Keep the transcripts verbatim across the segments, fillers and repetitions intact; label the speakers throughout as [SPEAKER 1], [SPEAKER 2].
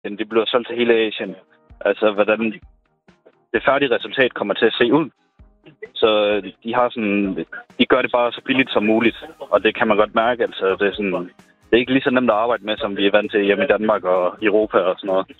[SPEAKER 1] de bliver solgt til hele Asien. Altså, hvordan det færdige resultat kommer til at se ud. Så de har sådan, de gør det bare så billigt som muligt, og det kan man godt mærke. Altså, det er sådan, det er ikke lige så nemt at arbejde med, som vi er vant til hjemme i Danmark og Europa og sådan noget.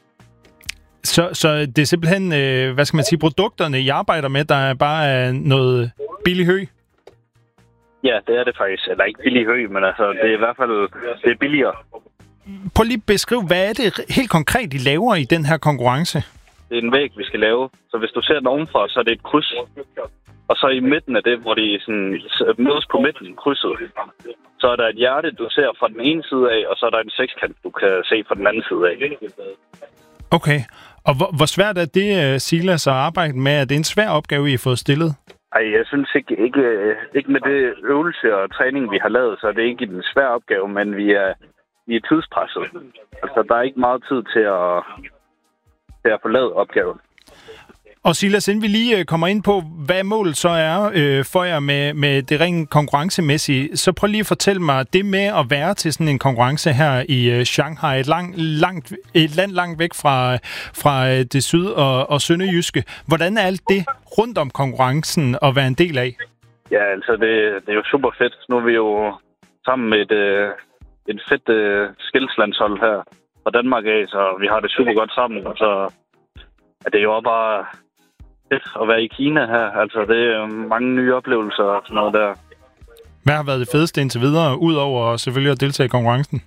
[SPEAKER 2] Så, så det er simpelthen, øh, hvad skal man sige, produkterne, I arbejder med, der er bare er noget billig hø?
[SPEAKER 1] Ja, det er det faktisk. Eller ikke billig hø, men altså, det er i hvert fald det er billigere.
[SPEAKER 2] Prøv lige at beskrive, hvad er det helt konkret, I laver i den her konkurrence?
[SPEAKER 1] Det er en væg, vi skal lave. Så hvis du ser den ovenfra, så er det et kryds. Og så i midten af det, hvor de sådan, mødes på midten, krydset, så er der et hjerte, du ser fra den ene side af, og så er der en sekskant, du kan se fra den anden side af.
[SPEAKER 2] Okay. Og hvor, hvor svært er det, Silas, at arbejde med? Er det en svær opgave, I har fået stillet?
[SPEAKER 1] Ej, jeg synes ikke, ikke, ikke med det øvelse og træning, vi har lavet, så er det ikke en svær opgave, men vi er, vi er tidspresset. Altså, der er ikke meget tid til at, til at få lavet opgaven.
[SPEAKER 2] Og Silas, inden vi lige kommer ind på, hvad målet så er øh, for jer med, med det rent konkurrencemæssige, så prøv lige at fortælle mig, det med at være til sådan en konkurrence her i øh, Shanghai, et, lang, langt, et land langt væk fra, fra øh, det syd- og, og sønderjyske. Hvordan er alt det rundt om konkurrencen at være en del af?
[SPEAKER 1] Ja, altså det, det er jo super fedt. Nu er vi jo sammen med et, øh, et fedt øh, skilslandshold her fra Danmark af, så vi har det super godt sammen, og så er det jo bare fedt at være i Kina her. Altså, det er mange nye oplevelser og sådan noget der.
[SPEAKER 2] Hvad har været det fedeste indtil videre, udover selvfølgelig at deltage i konkurrencen?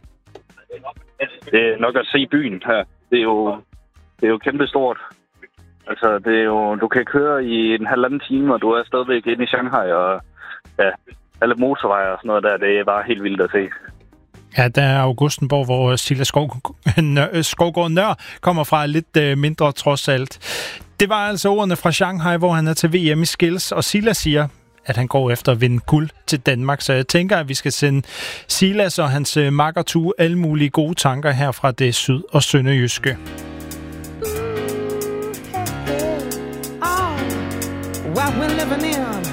[SPEAKER 1] Det er nok at se byen her. Det er jo, det er jo kæmpestort. Altså, det er jo, du kan køre i en halvanden time, og du er stadigvæk inde i Shanghai, og ja, alle motorveje og sådan noget der, det er bare helt vildt at se.
[SPEAKER 2] Ja, der er Augustenborg, hvor Silas Skovgaard Nør kommer fra, lidt øh, mindre trods alt. Det var altså ordene fra Shanghai, hvor han er til V M i skills, og Silas siger, at han går efter at vinde guld til Danmark. Så jeg tænker, at vi skal sende Silas og hans øh, makkertue alle mulige gode tanker her fra det syd- og sønderjyske.
[SPEAKER 3] What we're living in